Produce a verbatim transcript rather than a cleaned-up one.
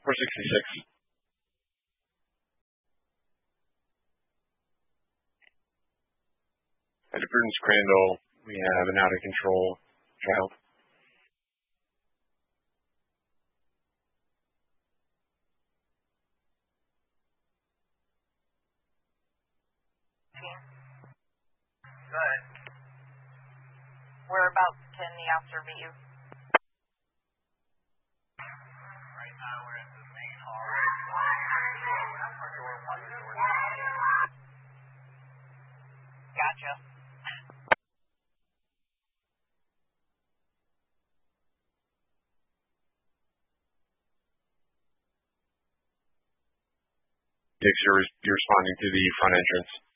four sixty-six. At Prudence Crandall, we have an out of control child. Good. Whereabouts can the officer meet you? Right now we're at the main hall. Gotcha. Dix, you're, you're responding to the front entrance.